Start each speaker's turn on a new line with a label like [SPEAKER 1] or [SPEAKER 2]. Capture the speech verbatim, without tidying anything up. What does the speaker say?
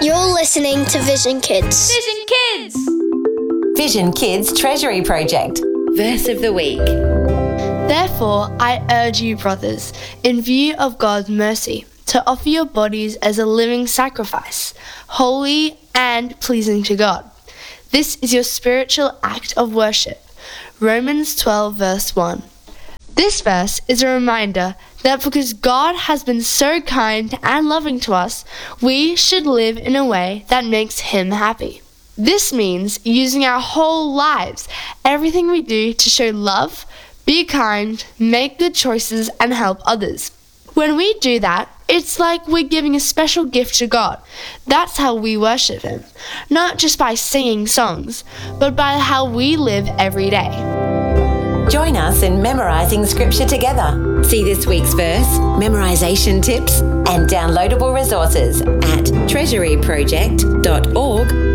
[SPEAKER 1] You're listening to Vision Kids.
[SPEAKER 2] Vision Kids!
[SPEAKER 3] Vision Kids Treasury Project. Verse of the Week.
[SPEAKER 4] Therefore, I urge you, brothers, in view of God's mercy, to offer your bodies as a living sacrifice, holy and pleasing to God. This is your spiritual act of worship. Romans twelve, verse one. This verse is a reminder that because God has been so kind and loving to us, we should live in a way that makes Him happy. This means using our whole lives, everything we do, to show love, be kind, make good choices, and help others. When we do that, it's like we're giving a special gift to God. That's how we worship Him, not just by singing songs, but by how we live every day.
[SPEAKER 3] Join us in memorising Scripture together. See this week's verse, memorisation tips, and downloadable resources at treasury project dot org